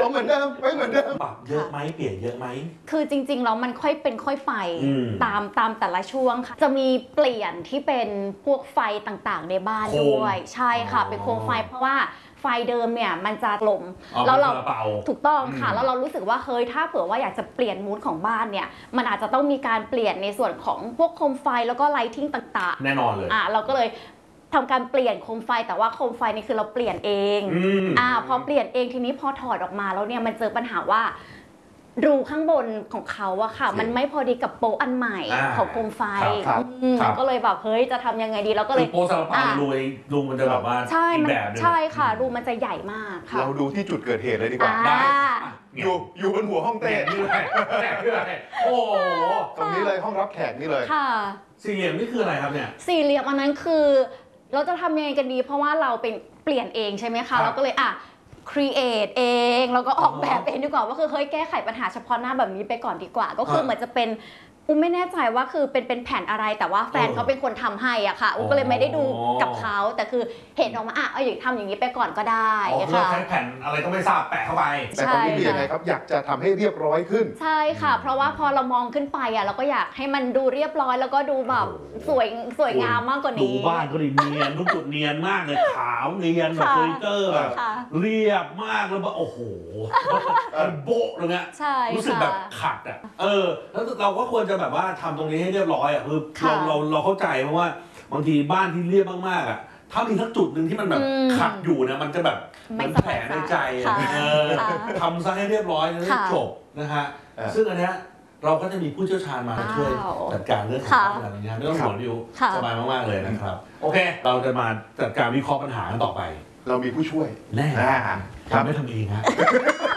เหมือนเดิมไม่เหมือนเดิมปรับเยอะไหมเปลี่ยนเยอะไหมคือจริงๆแล้วมันค่อยเป็นค่อยไปตามแต่ละช่วงค่ะจะมีเปลี่ยนที่เป็นพวกไฟต่างๆในบ้านด้วยใช่ค่ะเป็นโคมไฟเพราะว่าไฟเดิมเนี่ยมันจะกลมแล้วเราถูกต้องค่ะแล้วเรารู้สึกว่าเฮ้ยถ้าเผื่อว่าอยากจะเปลี่ยนมูดของบ้านเนี่ยมันอาจจะต้องมีการเปลี่ยนในส่วนของพวกโคมไฟแล้วก็ไลทิงต่างๆแน่นอนเลยเราก็เลยทำการเปลี่ยนโคมไฟแต่ว่าโคมไฟนี่คือเราเปลี่ยนเองพอเปลี่ยนเองทีนี้พอถอดออกมาแล้วเนี่ยมันเจอปัญหาว่ารูข้างบนของเขาอะค่ะมันไม่พอดีกับโป๊ะอันใหม่ของโคมไฟก็เลยแบบเฮ้ยจะทำยังไงดีแล้วก็เลยโป๊ะซาลาเปารูมันจะแบบว่าอีกแบบนึงใช่ค่ะรูมันจะใหญ่มากค่ะเราดูที่จุดเกิดเหตุเลยดีกว่าได้อยู่บนหัวห้องเต้นี่เลยโอ้ตรงนี้เลยห้องรับแขกนี่เลยค่ะสี่เหลี่ยมนี่คืออะไรครับเนี่ยสี่เหลี่ยมอันนั้นคือเราจะทำยังไงกันดีเพราะว่าเราเป็นเปลี่ยนเองใช่ไหมคะเราก็เลยcreate เองแล้วก็ออกแบบเองดีกว่าว่าคือเฮ้ยแก้ไขปัญหาเฉพาะหน้าแบบนี้ไปก่อนดีกว่าก็คือเหมือนจะเป็นอุ้มไม่แน่ใจว่าคือเป็นแผ่นอะไรแต่ว่าแฟนเขาเป็นคนทำให้อ่ะค่ะอุ้มก็เลยไม่ได้ดูกับเขาแต่คือเห็นออกมาอย่างทำอย่างนี้ไปก่อนก็ได้ค่ะใช้แผ่นอะไรก็ไม่ทราบแปะเข้าไปแต่ตอนนี้ยังไงครับอยากจะทำให้เรียบร้อยขึ้นใช่ค่ะเพราะว่าพอเรามองขึ้นไปเราก็อยากให้มันดูเรียบร้อยแล้วก็ดูแบบสวยงามมากกว่านี้ดูบ้านก็ดีเนียนทุกจุดเนียนมากเลยขาวเนียนแบบเฟอร์นิเจอร์แบบเรียบมากแล้วแบบโอ้โหโบ๊ะเลยเนี่ยรู้สึกแบบขัดแล้วเราก็ควรจะแบบว่าทำตรงนี้ให้เรียบร้อยคือเราเข้าใจเพราะว่าบางทีบ้านที่เรียบมากๆถ้ามีทั้งจุดหนึ่งที่มันแบบขัดอยู่นะมันจะแบบมันแผลในใจทำซะให้เรียบร้อยจะได้จบนะฮะซึ่งอันเนี้ยเราก็จะมีผู้เชี่ยวชาญมาช่วยจัดการเรื่องของปัญหานี้ไม่ต้องห่วงดิวสบายมากๆเลยนะครับโอเคเราจะมาจัดการวิเคราะห์ปัญหากันต่อไปเรามีผู้ช่วยแน่ทำไม่ทำเองฮะ